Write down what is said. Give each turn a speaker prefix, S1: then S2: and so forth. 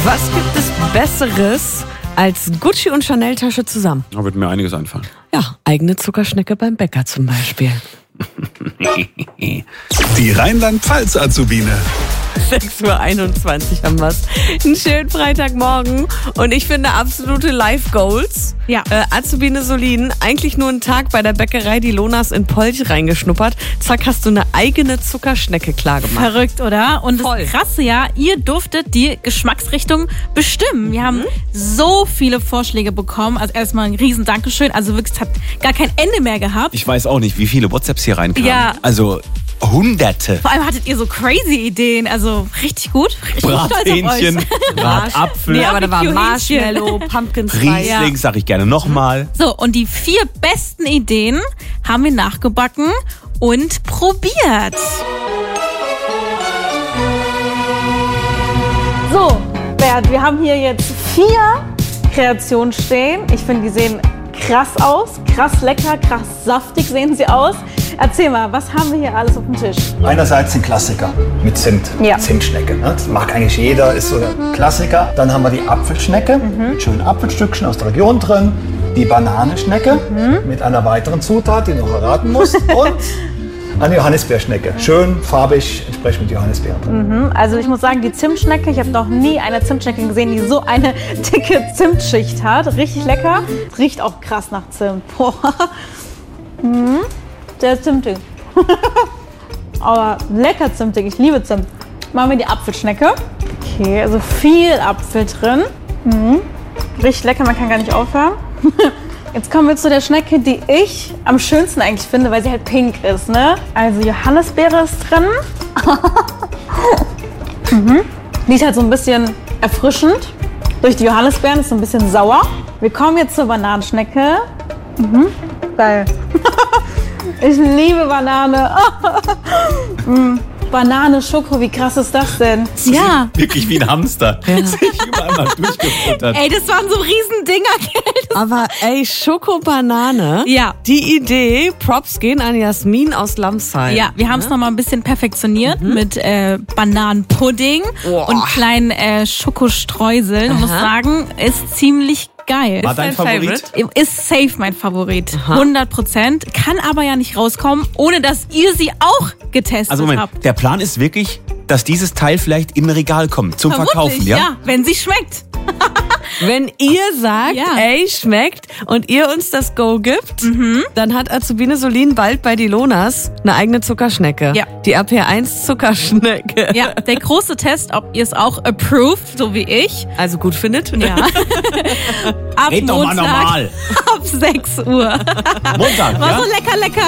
S1: Was gibt es Besseres als Gucci und Chanel-Tasche zusammen?
S2: Da wird mir einiges einfallen.
S1: Ja, eigene Zuckerschnecke beim Bäcker zum Beispiel.
S3: Die Rheinland-Pfalz-Azubine.
S1: 6:21 Uhr haben wir's. Einen schönen Freitagmorgen. Und ich finde absolute Life-Goals.
S4: Ja.
S1: Azubine Solin, eigentlich nur einen Tag bei der Bäckerei die Lonas in Polch reingeschnuppert. Zack, hast du eine eigene Zuckerschnecke klar gemacht.
S4: Verrückt, oder? Und
S1: Voll.
S4: das Krasse ja, ihr durftet die Geschmacksrichtung bestimmen. Wir haben so viele Vorschläge bekommen. Also erstmal ein riesen Dankeschön. Also wirklich, es hat gar kein Ende mehr gehabt.
S2: Ich weiß auch nicht, wie viele WhatsApps hier reinkamen.
S4: Ja.
S2: Also Hunderte.
S4: Vor allem hattet ihr so crazy Ideen. Also richtig gut. Ich bin stolz auf
S2: Brathähnchen,
S4: euch.
S2: Bratapfel,
S1: Nee, aber da war
S4: Barbecue-Hähnchen.
S1: Marshmallow, Pumpkin Spice.
S2: Riesling, sag ich gerne nochmal.
S4: So, und die 4 besten Ideen haben wir nachgebacken und probiert. So, Bert, wir haben hier jetzt 4 Kreationen stehen. Ich finde, die sehen krass aus, krass lecker, krass saftig sehen sie aus. Erzähl mal, was haben wir hier alles auf dem Tisch?
S5: Einerseits ein Klassiker mit Zimt,
S4: Ja.
S5: Zimtschnecke. Ne? Das mag eigentlich jeder, ist so der Klassiker. Dann haben wir die Apfelschnecke mit schönen Apfelstückchen aus der Region drin. Die Bananenschnecke mit einer weiteren Zutat, die du noch erraten musst. Und eine Johannisbeerschnecke. Schön farbig, entsprechend mit Johannisbeeren drin.
S4: Also ich muss sagen, die Zimtschnecke, ich habe noch nie eine Zimtschnecke gesehen, die so eine dicke Zimtschicht hat. Richtig lecker. Riecht auch krass nach Zimt. Boah. Sehr zimtig. Aber lecker zimtig. Ich liebe Zimt. Machen wir die Apfelschnecke. Okay, also viel Apfel drin. Richtig lecker, man kann gar nicht aufhören. Jetzt kommen wir zu der Schnecke, die ich am schönsten eigentlich finde, weil sie halt pink ist, ne? Also Johannisbeere ist drin. Die ist halt so ein bisschen erfrischend. Durch die Johannisbeeren ist so ein bisschen sauer. Wir kommen jetzt zur Bananenschnecke. Geil. Ich liebe Banane. Banane, Schoko, wie krass ist das denn? Ja.
S2: Wirklich wie ein Hamster. Sich überall mal durchgefuttert.
S4: Ey, das waren so riesen Dinger.
S1: Aber ey, Schokobanane.
S4: Ja.
S1: Die Idee, Props gehen an Jasmin aus Lamsheim.
S4: Ja, wir haben es nochmal ein bisschen perfektioniert mit Bananenpudding
S1: Boah.
S4: und kleinen Schokostreuseln. Ich muss sagen, ist ziemlich geil.
S2: War dein Favorit?
S4: Ist safe mein Favorit. 100%. Kann aber ja nicht rauskommen, ohne dass ihr sie auch getestet
S2: Also Moment,
S4: habt.
S2: der Plan ist wirklich, dass dieses Teil vielleicht in ein Regal kommt zum Verkaufen,
S4: Vermutlich,
S2: ja?
S4: wenn sie schmeckt.
S1: Wenn ihr sagt,
S4: Ja.
S1: ey, schmeckt und ihr uns das Go gibt, dann hat Azubine Solin bald bei die Lonas eine eigene Zuckerschnecke.
S4: Ja.
S1: Die AP1 Zuckerschnecke.
S4: Ja, der große Test, ob ihr es auch approved, so wie ich.
S1: Also gut findet.
S4: Ja. Ab
S2: Red doch mal
S4: Montag
S2: normal.
S4: ab 6 Uhr.
S2: Montag,
S4: War
S2: ja?
S4: so lecker.